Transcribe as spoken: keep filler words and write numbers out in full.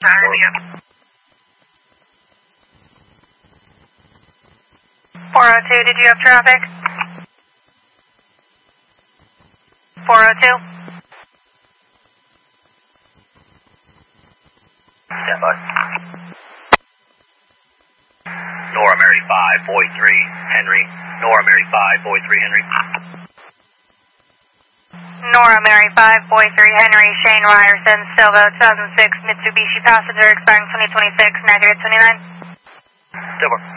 four oh two, did you have traffic? four oh two? Stand by. Nora Mary five, boy three, Henry. Nora Mary five, boy three, Henry. Nora Mary five, boy three, Henry, Shane Ryerson, Silva, two thousand six, Mitsubishi passenger, expiring twenty twenty-six, negative twenty-nine. Silver.